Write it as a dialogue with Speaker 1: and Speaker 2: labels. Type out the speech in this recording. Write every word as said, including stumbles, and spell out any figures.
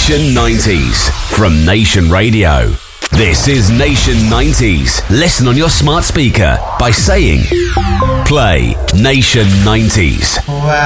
Speaker 1: Nation nineties from Nation Radio. This is Nation nineties. Listen on your smart speaker by saying, play Nation nineties.
Speaker 2: Wow.